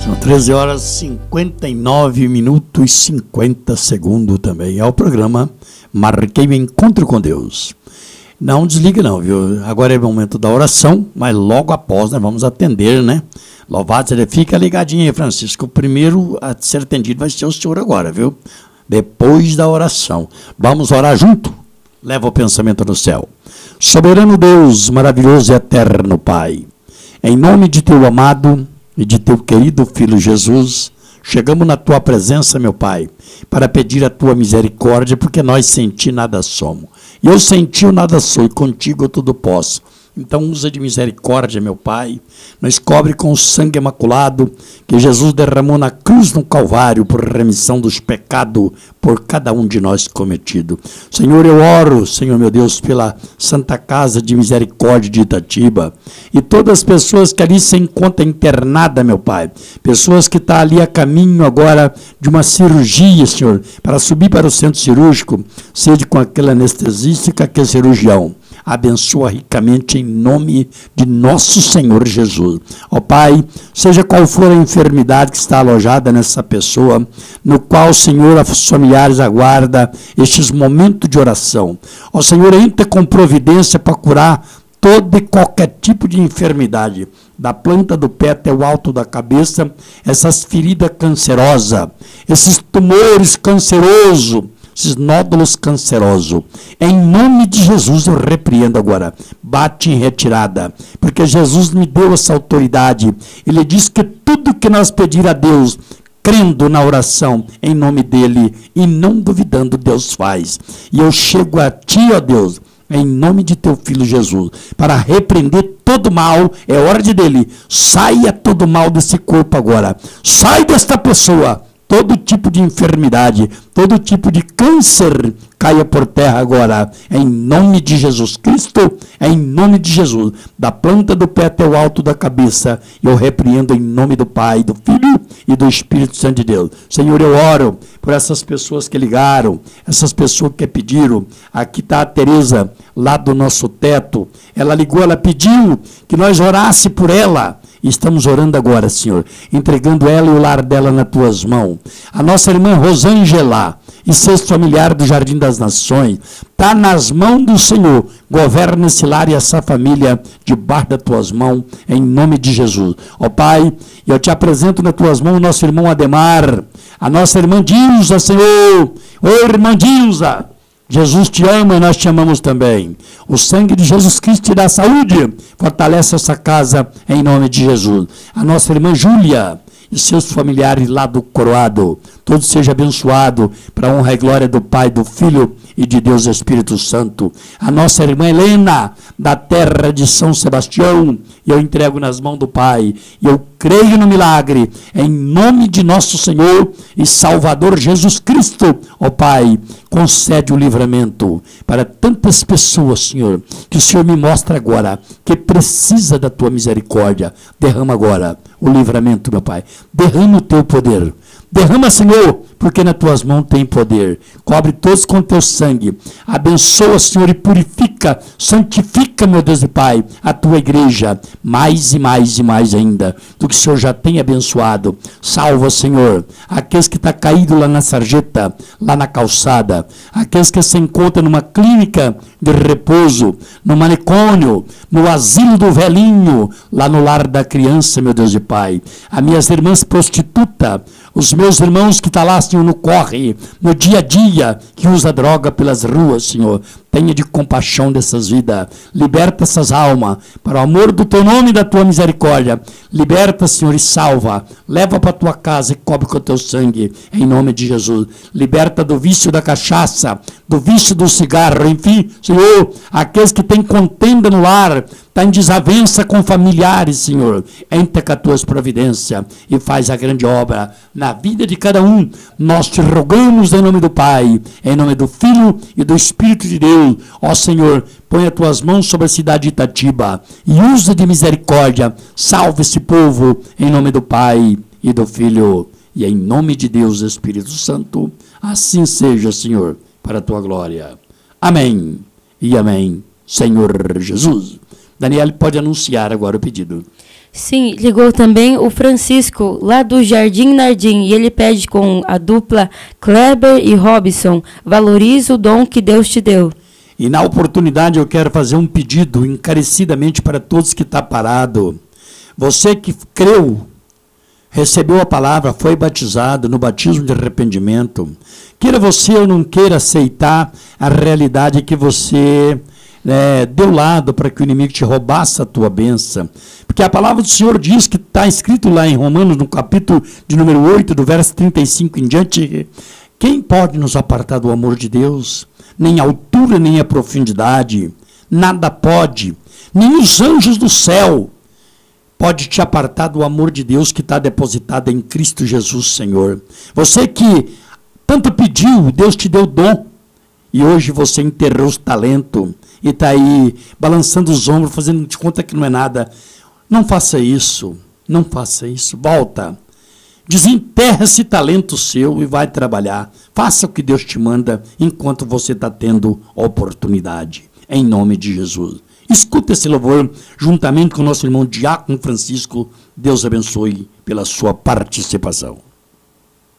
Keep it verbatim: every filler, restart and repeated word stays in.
São treze horas e cinquenta e nove minutos e cinquenta segundos também. É o programa Marquei o Encontro com Deus. Não desliga não, viu? Agora é o momento da oração, mas logo após nós vamos atender, né? Louvado seja, fica ligadinho aí, Francisco. O primeiro a ser atendido vai ser o senhor agora, viu? Depois da oração. Vamos orar junto? Leva o pensamento no céu. Soberano Deus, maravilhoso e eterno Pai, em nome de teu amado e de teu querido Filho Jesus, chegamos na tua presença, meu Pai, para pedir a tua misericórdia, porque nós sem ti nada somos. E eu sem ti eu nada sou, e contigo eu tudo posso. Então usa de misericórdia, meu Pai, nos cobre com o sangue imaculado que Jesus derramou na cruz no Calvário por remissão dos pecados por cada um de nós cometido. Senhor, eu oro, Senhor meu Deus, pela Santa Casa de Misericórdia de Itatiba e todas as pessoas que ali se encontram internadas, meu Pai, pessoas que estão ali a caminho agora de uma cirurgia, Senhor, para subir para o centro cirúrgico, seja com aquele anestesista e com aquele cirurgião. Abençoa ricamente em nome de nosso Senhor Jesus. Ó Pai, seja qual for a enfermidade que está alojada nessa pessoa, no qual, Senhor, os familiares aguardam estes momentos de oração. Ó Senhor, entra com providência para curar todo e qualquer tipo de enfermidade, da planta do pé até o alto da cabeça, essas feridas cancerosas, esses tumores cancerosos, esses nódulos cancerosos. Em nome de Jesus eu repreendo agora. Bate em retirada. Porque Jesus me deu essa autoridade. Ele diz que tudo que nós pedir a Deus, crendo na oração, em nome dele, e não duvidando, Deus faz. E eu chego a ti, ó Deus, em nome de teu Filho Jesus, para repreender todo mal. É ordem dele. Saia todo mal desse corpo agora. Sai desta pessoa. Todo tipo de enfermidade, todo tipo de câncer, caia por terra agora, em nome de Jesus Cristo, em nome de Jesus, da planta do pé até o alto da cabeça, eu repreendo em nome do Pai, do Filho e do Espírito Santo de Deus. Senhor, eu oro por essas pessoas que ligaram, essas pessoas que pediram. Aqui está a Tereza, lá do nosso teto, ela ligou, ela pediu que nós orasse por ela. Estamos orando agora, Senhor, entregando ela e o lar dela nas tuas mãos. A nossa irmã Rosângela e seus familiares do Jardim das Nações, está nas mãos do Senhor. Governa esse lar e essa família debaixo das tuas mãos, em nome de Jesus. Ó Pai, eu te apresento nas tuas mãos o nosso irmão Ademar, a nossa irmã Dilza, Senhor. Ô irmã Dilza, Jesus te ama e nós te amamos também. O sangue de Jesus Cristo te dá saúde. Fortalece essa casa em nome de Jesus. A nossa irmã Júlia e seus familiares lá do Coroado, todos sejam abençoados para a honra e glória do Pai, do Filho e de Deus Espírito Santo. A nossa irmã Helena, da terra de São Sebastião, eu entrego nas mãos do Pai. E eu creio no milagre, em nome de nosso Senhor e Salvador Jesus Cristo. Ó Pai, concede o livramento para tantas pessoas, Senhor, que o Senhor me mostra agora, que precisa da tua misericórdia. Derrama agora o livramento, meu Pai. Derrama o teu poder. Derrama, Senhor, porque nas tuas mãos tem poder. Cobre todos com teu sangue. Abençoa, Senhor, e purifica, santifica, meu Deus e Pai, a tua igreja, mais e mais e mais ainda, do que o Senhor já tem abençoado. Salva, Senhor, aqueles que estão tá caídos lá na sarjeta, lá na calçada, aqueles que se encontram numa clínica de repouso, no manicômio, no asilo do velhinho, lá no lar da criança, meu Deus e Pai. As minhas irmãs prostitutas, os meus irmãos que estão tá lá, Senhor, no corre, no dia a dia, que usa droga pelas ruas, Senhor. Tenha de compaixão dessas vidas. Liberta essas almas, para o amor do teu nome e da tua misericórdia. Liberta, Senhor, e salva. Leva para a tua casa e cobre com o teu sangue, em nome de Jesus. Liberta do vício da cachaça, do vício do cigarro, enfim, Senhor, aqueles que têm contenda no lar, está em desavença com familiares, Senhor. Entra com as tuas providências e faz a grande obra na vida de cada um. Nós te rogamos em nome do Pai, em nome do Filho e do Espírito de Deus. Ó Senhor, põe as tuas mãos sobre a cidade de Itatiba e usa de misericórdia. Salve esse povo em nome do Pai e do Filho e em nome de Deus Espírito Santo. Assim seja, Senhor, para a tua glória. Amém e amém, Senhor Jesus. Daniel pode anunciar agora o pedido. Sim, ligou também o Francisco, lá do Jardim Nardim, e ele pede com a dupla Kleber e Robson, valoriza o dom que Deus te deu. E na oportunidade eu quero fazer um pedido encarecidamente para todos que estão parados. Você que creu, recebeu a palavra, foi batizado no batismo de arrependimento, queira você ou não queira aceitar a realidade que você é, deu lado para que o inimigo te roubasse a tua bênção. Porque a palavra do Senhor diz que está escrito lá em Romanos, no capítulo de número oito, do verso trinta e cinco em diante, quem pode nos apartar do amor de Deus? Nem a altura, nem a profundidade, nada pode, nem os anjos do céu pode te apartar do amor de Deus que está depositado em Cristo Jesus, Senhor. Você que tanto pediu, Deus te deu dom, e hoje você enterrou os talentos, e está aí balançando os ombros, fazendo de conta que não é nada. Não faça isso, não faça isso, volta. Desenterra esse talento seu e vai trabalhar. Faça o que Deus te manda enquanto você está tendo oportunidade. Em nome de Jesus. Escuta esse louvor juntamente com o nosso irmão Diácono Francisco. Deus abençoe pela sua participação.